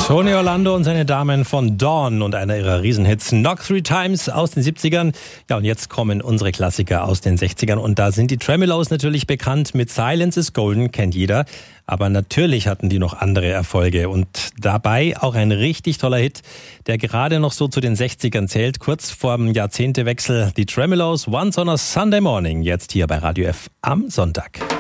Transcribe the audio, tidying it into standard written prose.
Tony Orlando und seine Damen von Dawn und einer ihrer Riesenhits Knock 3 Times aus den 70ern. Ja, und jetzt kommen unsere Klassiker aus den 60ern und da sind die Tremeloes natürlich bekannt mit Silence is Golden, kennt jeder. Aber natürlich hatten die noch andere Erfolge und dabei auch ein richtig toller Hit, der gerade noch so zu den 60ern zählt, kurz vorm Jahrzehntewechsel. Die Tremeloes, Once on a Sunday Morning, jetzt hier bei Radio F am Sonntag.